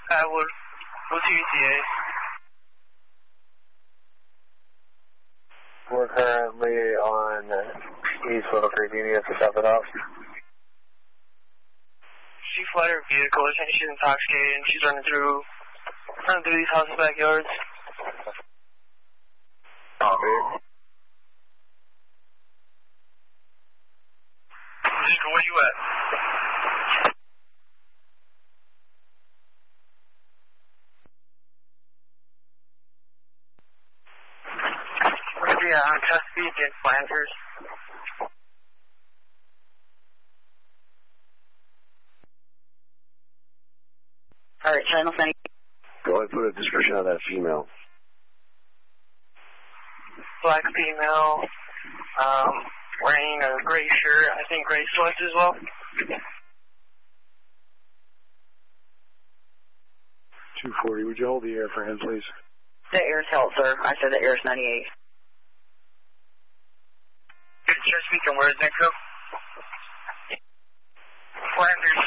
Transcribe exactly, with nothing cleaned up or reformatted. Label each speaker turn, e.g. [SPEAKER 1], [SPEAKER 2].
[SPEAKER 1] 哎，我我去接。
[SPEAKER 2] We're currently on East Little Creek. You need us to step it up?
[SPEAKER 1] She fled her vehicle. I think she's intoxicated and she's running through, running through these houses' backyards.
[SPEAKER 2] Copy.
[SPEAKER 1] Zico, where you at? Yeah, on Chesapeake and Flanders.
[SPEAKER 3] Alright, channel thing.
[SPEAKER 2] Go ahead and put a description of that female.
[SPEAKER 1] Black female, um, wearing a gray shirt, I think gray sweats as well.
[SPEAKER 2] two forty, would you hold the air for him, please?
[SPEAKER 3] The air's held, sir. I said the air's ninety-eight.
[SPEAKER 1] Chesapeake and where's Nico? Flanders